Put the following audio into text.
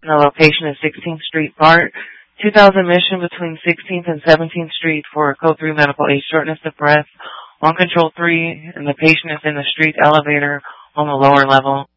And the location is 16th Street BART, 2000 mission between 16th and 17th Street for Code 3 medical age shortness of breath on Control 3, and the patient is in the street elevator on the lower level.